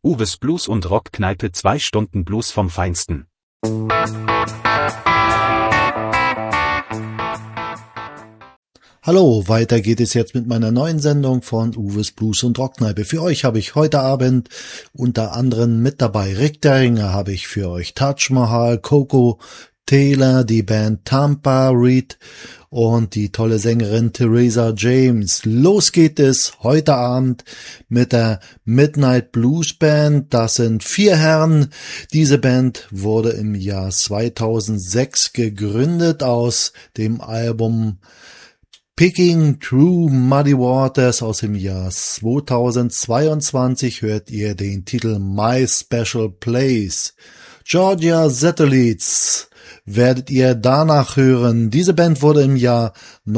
Uwes Blues und Rockkneipe, 2 Stunden Blues vom Feinsten. Hallo, weiter geht es jetzt mit meiner neuen Sendung von Uwes Blues und Rockkneipe. Für euch habe ich heute Abend unter anderem mit dabei Rick Derringer, habe ich für euch Taj Mahal, Coco Taylor, die Band Tampa Reed und die tolle Sängerin Theresa James. Los geht es heute Abend mit der Midnight Blues Band. Das sind 4 Herren. Diese Band wurde im Jahr 2006 gegründet aus dem Album Picking Through Muddy Waters aus dem Jahr 2022 hört ihr den Titel My Special Place. Georgia Satellites werdet ihr danach hören. Diese Band wurde im Jahr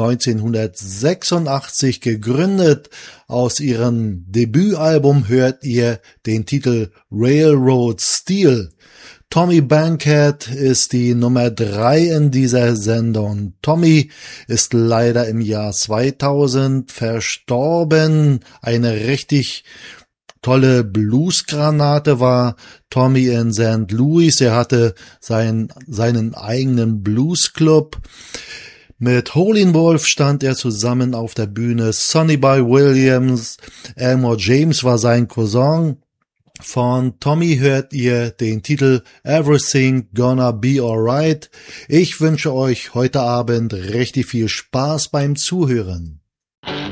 1986 gegründet. Aus ihrem Debütalbum hört ihr den Titel Railroad Steel. Tommy Bankhead ist die Nummer 3 in dieser Sendung. Tommy ist leider im Jahr 2000 verstorben. Eine richtig tolle Bluesgranate war Tommy in St. Louis. Er hatte seinen eigenen Bluesclub. Mit Howlin' Wolf stand er zusammen auf der Bühne. Sonny Boy Williams, Elmore James war sein Cousin. Von Tommy hört ihr den Titel Everything Gonna Be Alright. Ich wünsche euch heute Abend richtig viel Spaß beim Zuhören.